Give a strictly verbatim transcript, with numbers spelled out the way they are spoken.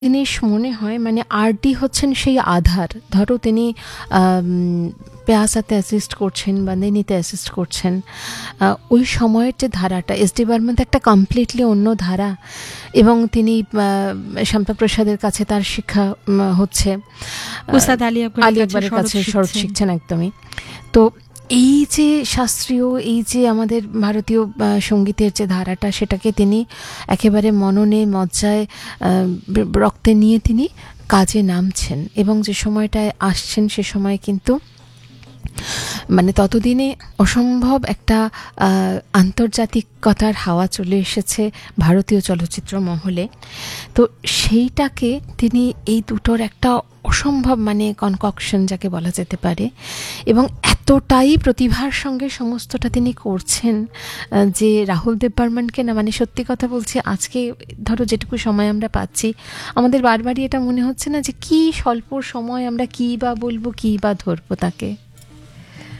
জিনিস মনে হয়, মানে আরডি হচ্ছেন সেই আধার। ধরো তিনি পেয়াসাতে অ্যাসিস্ট করছেন বা নেনিতে অ্যাসিস্ট করছেন, ওই সময়ের যে ধারাটা, এস ডি বর্মন তো একটা কমপ্লিটলি অন্য ধারা, এবং তিনি শ্যামাপ্রসাদের কাছে তার শিক্ষা হচ্ছে, উস্তাদ আলী আকবরের কাছে শরৎ শিখছেন একদমই। তো এই যে শাস্ত্রীয়, এই যে আমাদের ভারতীয় সঙ্গীতের যে ধারাটা, সেটাকে তিনি একেবারে মননে মজ্জায় রক্তে নিয়ে তিনি কাজে নামছেন, এবং যে সময়টায় আসছেন সে সময় কিন্তু মানে ততদিনে অসম্ভব একটা আন্তর্জাতিকতার হাওয়া চলে এসেছে ভারতীয় চলচ্চিত্র মহলে। তো সেইটাকে তিনি এই দুটোর একটা অসম্ভব মানে কনককশন যাকে বলা যেতে পারে, এবং এতটাই প্রতিভার সঙ্গে সমস্তটা তিনি করছেন যে রাহুল দেব বর্মনকে না, মানে সত্যি কথা বলছি, আজকে ধরো যেটুকু সময় আমরা পাচ্ছি, আমাদের বারবারই এটা মনে হচ্ছে না যে কি স্বল্প সময় আমরা কী বা বলবো, কী বা ধরবো তাকে।